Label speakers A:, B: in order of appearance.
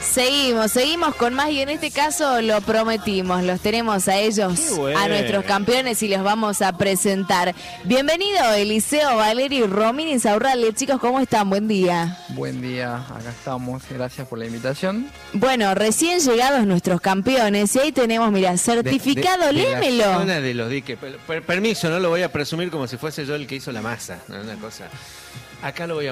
A: Seguimos con más y en este caso lo prometimos, los tenemos a ellos, a nuestros campeones y los vamos a presentar. Bienvenido Eliseo, Valerio y Romina Insaurralde. Chicos, ¿cómo están? Buen día.
B: Buen día, acá estamos, gracias por la invitación.
A: Bueno, recién llegados nuestros campeones y ahí tenemos, mira, certificado, léemelo.
C: La zona de los diques. Permiso, no lo voy a presumir como si fuese yo el que hizo la masa, ¿no? Una cosa. Acá lo voy a